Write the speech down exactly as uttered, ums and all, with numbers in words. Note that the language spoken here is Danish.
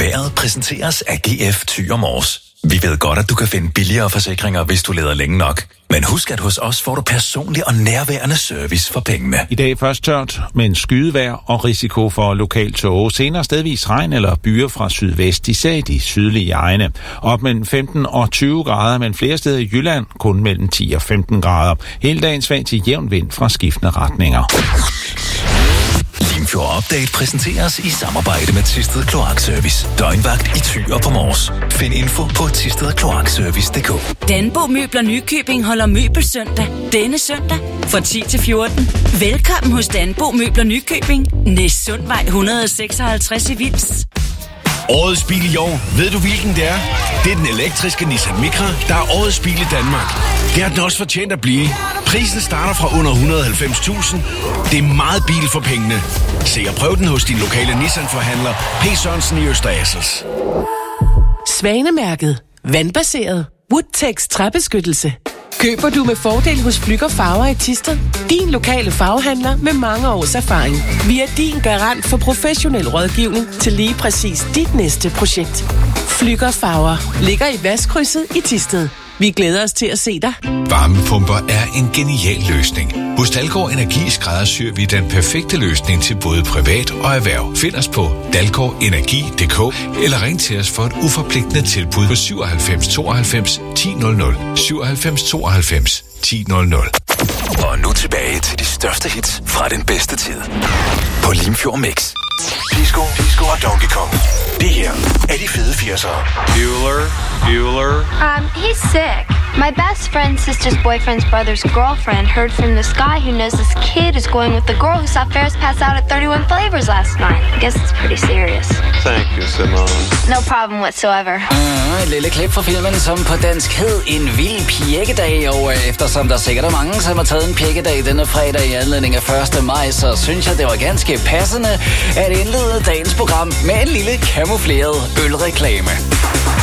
Vejret præsenteres af G F Thyre Mors. Vi ved godt, at du kan finde billigere forsikringer, hvis du leder længe nok. Men husk, at hos os får du personlig og nærværende service for pengene. I dag først tørt, men skydevejr og risiko for lokal tåge. Senere stedvis regn eller byer fra sydvest, især i de sydlige egne. Op mellem femten og tyve grader, men flere steder i Jylland kun mellem ti og femten grader. Hele dagen svag til jævn vind fra skiftende retninger. Limfjord Update præsenteres i samarbejde med Thisted Kloakservice. Døgnvagt i Thyre på Mors. Find info på thisted kloakservice punktum d k. Danbo Møbler Nykøbing holder Møbelsøndag denne søndag fra ti til fjorten. Velkommen hos Danbo Møbler Nykøbing. Næstsundvej et hundrede og seksoghalvtreds i Vils. Årets bil i år, ved du hvilken det er? Det er den elektriske Nissan Micra, der er årets bil i Danmark. Det har den også fortjent at blive. Prisen starter fra under et hundrede og halvfems tusind. Det er meget bil for pengene. Se og prøv den hos din lokale Nissan-forhandler, P. Sørensen i Øster Assels. Svanemærket. Vandbaseret. Woodtex træbeskyttelse. Køber du med fordel hos Flügger Farver i Thisted? Din lokale farvehandler med mange års erfaring. Vi er din garant for professionel rådgivning til lige præcis dit næste projekt. Flügger Farver ligger i Vestkrydset i Thisted. Vi glæder os til at se dig. Varmepumper er en genial løsning. Hos Dalgaard Energi skræddersyr vi den perfekte løsning til både privat og erhverv. Find os på dalgaard energi punktum d k eller ring til os for et uforpligtende tilbud på syvoghalvfems tooghalvfems ti nul nul. syvoghalvfems tooghalvfems ti nul nul. Og nu tilbage til de største hits fra den bedste tid. På Limfjord Mix. Disco, Disco og Donkey Kong. Det her er de fede firsere. Bueller, Bueller. Um, he's sick. My best friend's sister's boyfriend's brother's girlfriend heard from this guy who knows this kid is going with the girl who saw Ferris pass out at thirty-one Flavors last night. I guess it's pretty serious. Thank you, Simone. No problem whatsoever. Uh, et lille klip fra filmen, som på dansk hed En Vild Pjekkedag, og uh, eftersom der sikkert er mange, som har taget en pjekkedag denne fredag i anledning af første maj, så synes jeg, det var ganske passende at indlede dagens program med en lille kamufleret ølreklame.